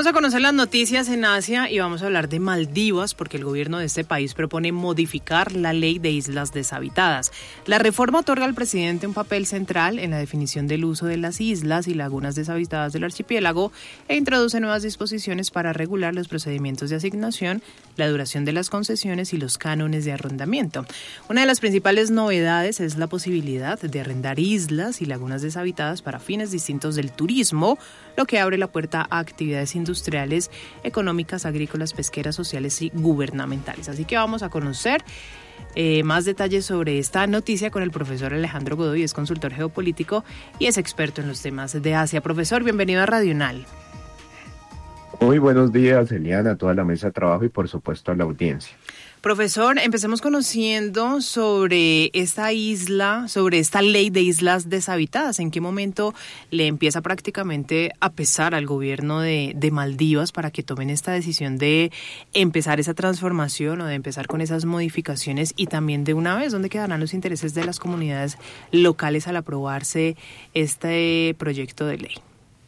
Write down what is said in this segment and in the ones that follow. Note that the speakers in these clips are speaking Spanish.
Vamos a conocer las noticias en Asia y vamos a hablar de Maldivas porque el gobierno de este país propone modificar la ley de islas deshabitadas. La reforma otorga al presidente un papel central en la definición del uso de las islas y lagunas deshabitadas del archipiélago e introduce nuevas disposiciones para regular los procedimientos de asignación, la duración de las concesiones y los cánones de arrendamiento. Una de las principales novedades es la posibilidad de arrendar islas y lagunas deshabitadas para fines distintos del turismo, lo que abre la puerta a actividades industriales, económicas, agrícolas, pesqueras, sociales y gubernamentales. Así que vamos a conocer más detalles sobre esta noticia con el profesor Alejandro Godoy, es consultor geopolítico y es experto en los temas de Asia. Profesor, bienvenido a Radional. Muy buenos días, Eliana, a toda la mesa de trabajo y por supuesto a la audiencia. Profesor, empecemos conociendo sobre esta isla, sobre esta ley de islas deshabitadas. ¿En qué momento le empieza prácticamente a pesar al gobierno de Maldivas para que tomen esta decisión de empezar esa transformación o de empezar con esas modificaciones? Y también de una vez, ¿dónde quedarán los intereses de las comunidades locales al aprobarse este proyecto de ley?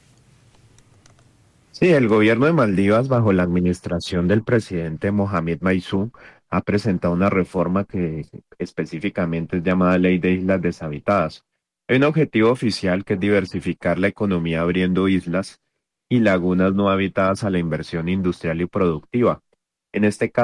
Sí, el gobierno de Maldivas, bajo la administración del presidente Mohamed Maisú, ha presentado una reforma que específicamente es llamada Ley de Islas Deshabitadas. Hay un objetivo oficial que es diversificar la economía abriendo islas y lagunas no habitadas a la inversión industrial y productiva. En este caso,